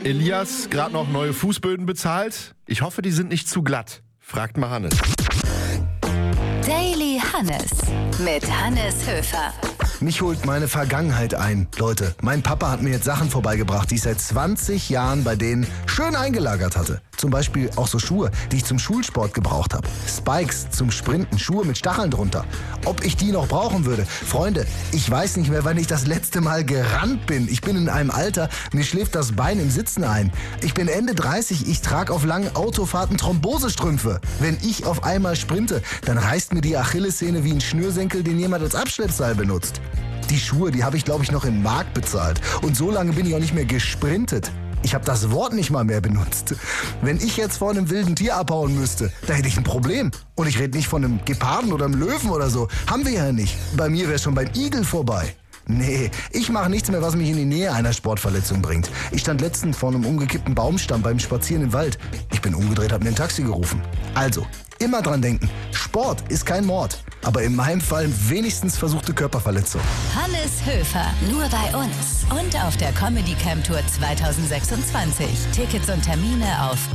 Elias, gerade noch neue Fußböden bezahlt? Ich hoffe, die sind nicht zu glatt. Fragt mal Hannes. Daily Hannes mit Hannes Höfer. Mich holt meine Vergangenheit ein. Leute, mein Papa hat mir jetzt Sachen vorbeigebracht, die ich seit 20 Jahren bei denen schön eingelagert hatte. Zum Beispiel auch so Schuhe, die ich zum Schulsport gebraucht habe. Spikes zum Sprinten, Schuhe mit Stacheln drunter. Ob ich die noch brauchen würde? Freunde, ich weiß nicht mehr, wann ich das letzte Mal gerannt bin. Ich bin in einem Alter, mir schläft das Bein im Sitzen ein. Ich bin Ende 30, ich trage auf langen Autofahrten Thrombosestrümpfe. Wenn ich auf einmal sprinte, dann reißt mir die Achillessehne wie ein Schnürsenkel, den jemand als Abschleppseil benutzt. Die Schuhe, die habe ich, glaube ich, noch in Mark bezahlt. Und so lange bin ich auch nicht mehr gesprintet. Ich habe das Wort nicht mal mehr benutzt. Wenn ich jetzt vor einem wilden Tier abhauen müsste, da hätte ich ein Problem. Und ich rede nicht von einem Geparden oder einem Löwen oder so. Haben wir ja nicht. Bei mir wäre es schon beim Igel vorbei. Nee, ich mache nichts mehr, was mich in die Nähe einer Sportverletzung bringt. Ich stand letztens vor einem umgekippten Baumstamm beim Spazieren im Wald. Ich bin umgedreht, habe mir ein Taxi gerufen. Also, immer dran denken, Sport ist kein Mord. Aber in meinem Fall wenigstens versuchte Körperverletzung. Hannes Höfer, nur bei uns und auf der Comedy Camp Tour 2026. Tickets und Termine auf